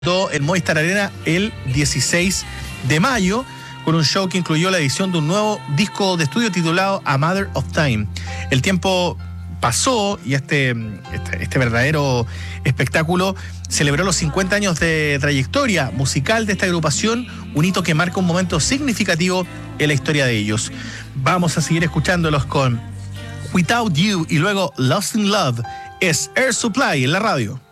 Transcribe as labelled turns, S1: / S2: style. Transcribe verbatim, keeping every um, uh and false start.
S1: en Movistar Arena el dieciséis de mayo con un show que incluyó la edición de un nuevo disco de estudio titulado A Matter of Time. El tiempo pasó y este, este, este verdadero espectáculo celebró los cincuenta años de trayectoria musical de esta agrupación, un hito que marca un momento significativo en la historia de ellos. Vamos a seguir escuchándolos con Without You y luego Lost in Love. Es Air Supply en la radio.